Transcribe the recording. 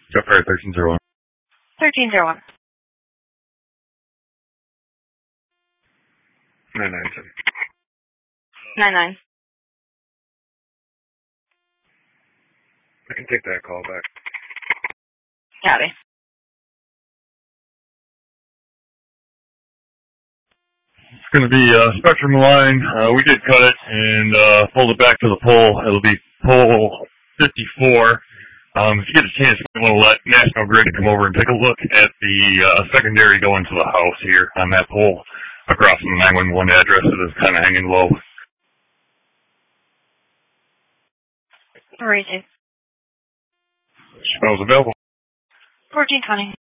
Jet Fire 1301. 1301. 997. 99. I can take that call back. Copy. It's going to be Spectrum line. We did cut it and pulled it back to the pole. It'll be pole 54. If you get a chance, you want to let National Grid come over and take a look at the secondary going to the house here on that pole across from the 911 address. It is kind of hanging low. Where is it? Smells available. 1420.